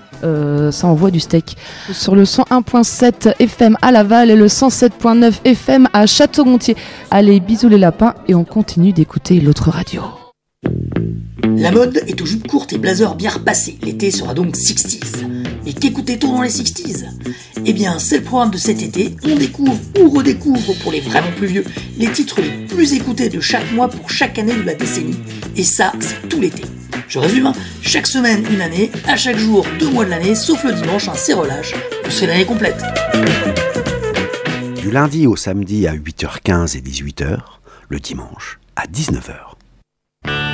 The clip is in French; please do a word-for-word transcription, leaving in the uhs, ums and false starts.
Euh, ça envoie du steak. Sur le cent un virgule sept F M à Laval et le cent sept virgule neuf F M à Château-Gontier. Allez, bisous les lapins et on continue d'écouter l'autre radio. La mode est aux jupes courtes et blazers bien repassés. L'été sera donc sixties. Mais qu'écoutait-on dans les sixties ? Eh bien, c'est le programme de cet été. On découvre ou redécouvre, pour les vraiment plus vieux, les titres les plus écoutés de chaque mois pour chaque année de la décennie. Et ça, c'est tout l'été. Je résume, hein. Chaque semaine, une année, à chaque jour, deux mois de l'année, sauf le dimanche, un c'est relâche. On se fait l'année complète. Du lundi au samedi à huit heures quinze et dix-huit heures, le dimanche à dix-neuf heures.